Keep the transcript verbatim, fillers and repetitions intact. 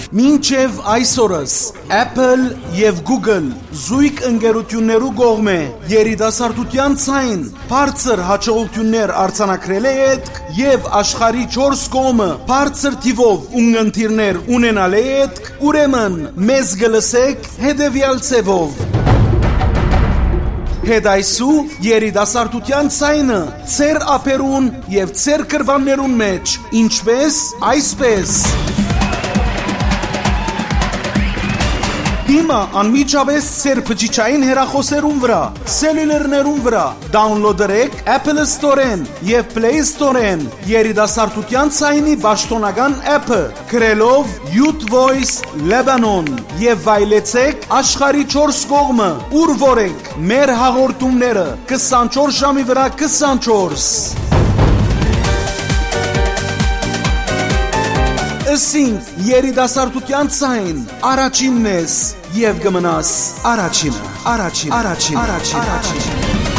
Մինչև այսօրս Apple և Google զույգ ընկերություններու կողմէ երիտասարդության ցայն բարձր հաջողություններ արձանագրել է ետք և աշխարհի չորս կողմը բարձր թիվով ունգընտիրներ ունենալ է ետք, ուրեմն մեզ գլսեք հետևյալ ձևով. Հետայսու երիտասարդության ցայնը ծեր ափերուն և ծեր կրվաններուն մեջ, ինչպես այսպես։ Հիմա անմիջապես ծեր բջիջային հեռախոսերուն վրա, սելյուլերներուն վրա դաունլոդերեք Apple Store-են և Play Store-են երիտասարդության ցայնի պաշտոնական app-ը, գրելով Youth Voice Lebanon և վայելեցեք աշխարհի չորս կողմը, ուր որ եք մեր հաղորդումները քսանչորս ժամի վրա քսանչորս։ Ասինք երիտասարդության ցայն առաջինն ես և գմնաս առաջինը, առաջին, առաջին, առաջին, առաջին։